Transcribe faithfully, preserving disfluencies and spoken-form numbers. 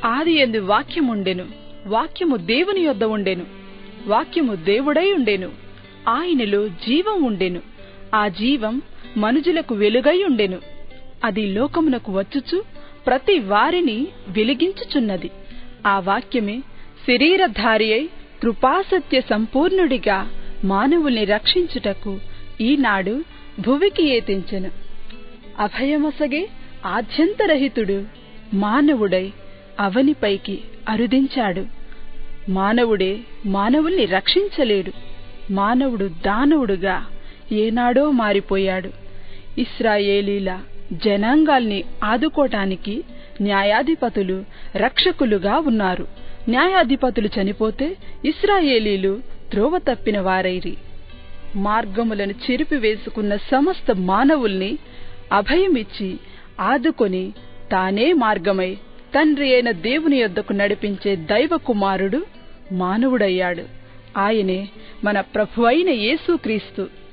ఆదియందు వాక్యముండెను, వాక్యము దేవుని యొద్ద ఉండెను, వాక్యము దేవుడై ఉండెను. ఆయనలో జీవం ఉండెను, ఆ జీవం మనుజులకు వెలుగై ఉండెను. అది లోకమునకు వచ్చుచు ప్రతి వారిని వెలిగించుచున్నది. ఆ వాక్యమే శరీరధారి అయి కృపాసత్య సంపూర్ణుడిగా మానవుల్ని రక్షించుటకు ఈనాడు భువికి ఏతించెను. అభయమొసగే ఆద్యంతరహితుడు మానవుడై అవనిపైకి అరుదించాడు. మానవుడే మానవుల్ని రక్షించలేడు. మానవుడు దానవుడుగా ఏనాడో మారిపోయాడు. ఇశ్రాయేలీల జనాంగాల్ని ఆదుకోటానికి న్యాయాధిపతులు రక్షకులుగా ఉన్నారు. న్యాయాధిపతులు చనిపోతే ఇశ్రాయేలీలు త్రోవ తప్పిన వారైరి. మార్గములను చెరిపివేసుకున్న సమస్త మానవుల్ని అభయమిచ్చి ఆదుకొని తానే మార్గమై తండ్రి అయిన దేవుని యొద్దకు నడిపించే దైవ కుమారుడు మానవుడయ్యాడు. ఆయనే మన ప్రభువైన యేసుక్రీస్తు.